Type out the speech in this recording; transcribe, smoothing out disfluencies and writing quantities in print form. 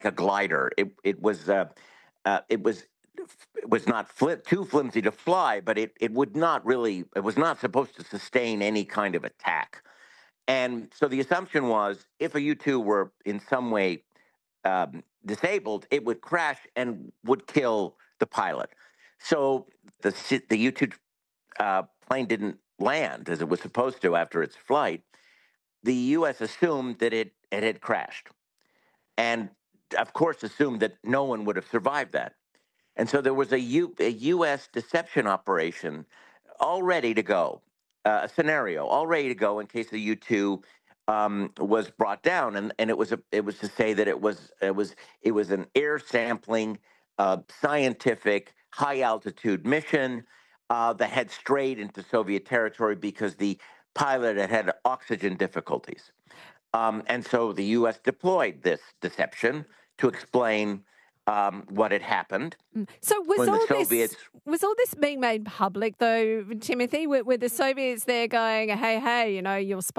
a glider. It was not too flimsy to fly, but it would not really. It was not supposed to sustain any kind of attack. And so the assumption was, if a U-2 were in some way disabled, it would crash and would kill the pilot. So the U-2 plane didn't land as it was supposed to after its flight. The U.S. assumed that it had crashed, and of course assumed that no one would have survived that. And so there was a U.S. deception operation all ready to go, a scenario all ready to go in case the U-2 was brought down, and it was to say that it was an air sampling, scientific, high altitude mission that had strayed into Soviet territory because the pilot had oxygen difficulties. And so the U.S. deployed this deception to explain what had happened So when the Soviets. was all this being made public though, Timothy? Were the Soviets there going, hey, you're